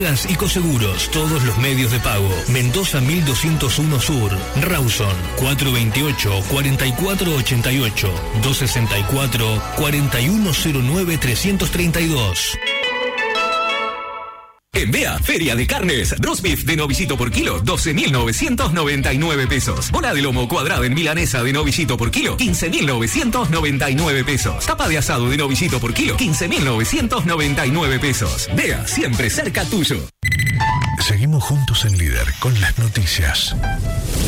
y Coseguros, todos los medios de pago. Mendoza 1201 Sur, Rawson 428-4488, 264-4109-332. En Bea, Feria de Carnes, roast beef de novillito por kilo, 12.999 pesos. Bola de lomo cuadrada en milanesa de novillito por kilo, 15.999 pesos. Tapa de asado de novillito por kilo, 15.999 pesos. Bea, siempre cerca tuyo. Seguimos juntos en Líder con las noticias.